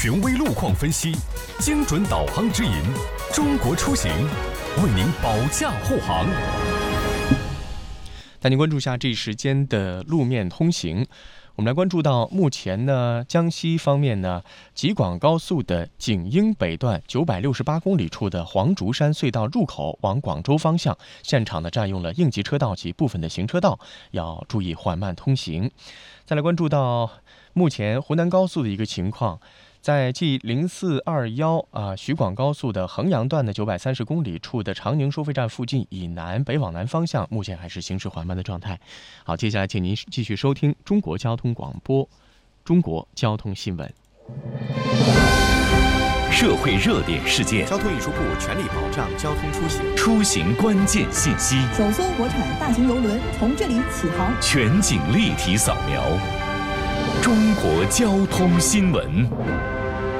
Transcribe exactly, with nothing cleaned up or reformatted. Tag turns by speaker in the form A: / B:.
A: 权威路况分析，精准导航指引，中国出行为您保驾护航。
B: 带您关注一下这一时间的路面通行。我们来关注到，目前呢，江西方面呢，吉广高速的景英北段九百六十八公里处的黄竹山隧道入口往广州方向，现场呢占用了应急车道及部分的行车道，要注意缓慢通行。再来关注到目前湖南高速的一个情况。在 G 零四二一 啊徐广高速的衡阳段的九百三十公里处的长宁收费站附近以南北往南方向，目前还是行驶缓慢的状态。好，接下来请您继续收听中国交通广播，中国交通新闻。
A: 社会热点事件，
C: 交通运输部全力保障交通出行，
A: 出行关键信息，
D: 首艘国产大型邮轮从这里起航，
A: 全景立体扫描，中国交通新闻。